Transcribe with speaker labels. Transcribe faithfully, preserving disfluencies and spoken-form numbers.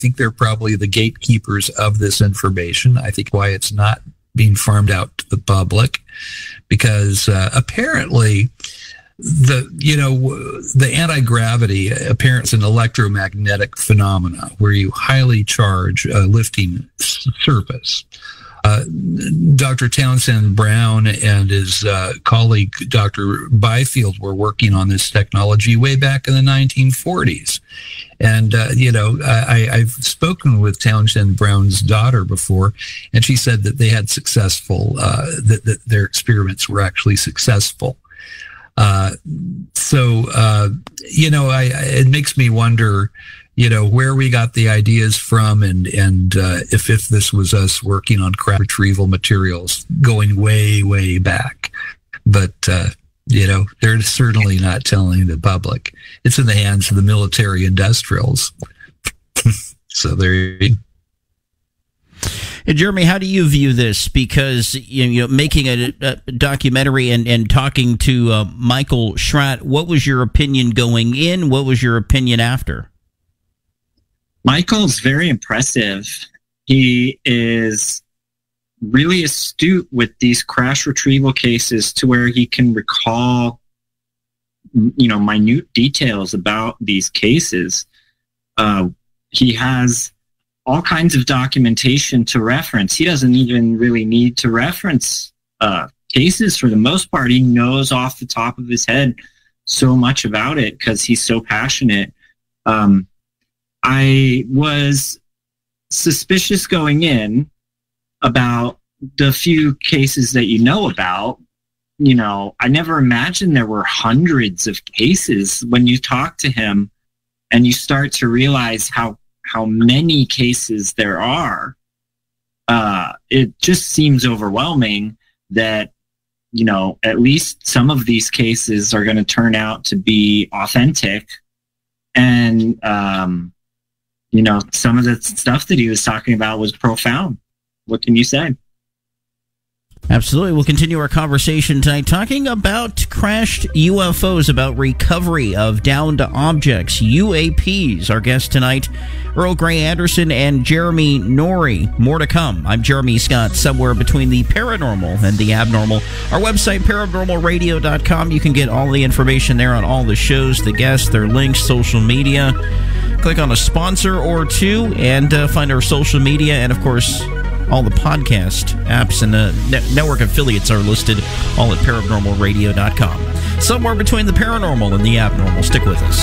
Speaker 1: think they're probably the gatekeepers of this information. I think why it's not being farmed out to the public, because uh, apparently the, you know, the anti-gravity apparently is an electromagnetic phenomena where you highly charge a lifting surface. Uh, Doctor Townsend Brown and his uh, colleague, Doctor Byfield, were working on this technology way back in the nineteen forties. And, uh, you know, I, I've spoken with Townsend Brown's daughter before, and she said that they had successful, uh, that, that their experiments were actually successful. Uh, so, uh, you know, I, it makes me wonder, you know, where we got the ideas from, and and uh, if if this was us working on crash retrieval materials going way, way back. But, uh, you know, they're certainly not telling the public. It's in the hands of the military industrials. So there you go.
Speaker 2: And Jeremy, how do you view this? Because you know, making a, a documentary and, and talking to uh, Michael Schratt, what was your opinion going in? What was your opinion after?
Speaker 3: Michael's very impressive. He is really astute with these crash retrieval cases to where he can recall, you know, minute details about these cases. Uh, he has all kinds of documentation to reference. He doesn't even really need to reference uh, cases for the most part. He knows off the top of his head so much about it because he's so passionate. Um, I was suspicious going in about the few cases that you know about. You know, I never imagined there were hundreds of cases. When you talk to him and you start to realize how, how many cases there are, uh, it just seems overwhelming that, you know, at least some of these cases are going to turn out to be authentic. And, um, you know, some of the stuff that he was talking about was profound. What can you say?
Speaker 2: Absolutely. We'll continue our conversation tonight talking about crashed U F Os, about recovery of downed objects, U A Ps. Our guests tonight, Earl Grey Anderson and Jeremy Norrie. More to come. I'm Jeremy Scott, somewhere between the paranormal and the abnormal. Our website, paranormal radio dot com. You can get all the information there on all the shows, the guests, their links, social media. Click on a sponsor or two and uh, find our social media, and, of course, all the podcast apps and uh, ne- network affiliates are listed all at paranormal radio dot com. Somewhere between the paranormal and the abnormal. Stick with us.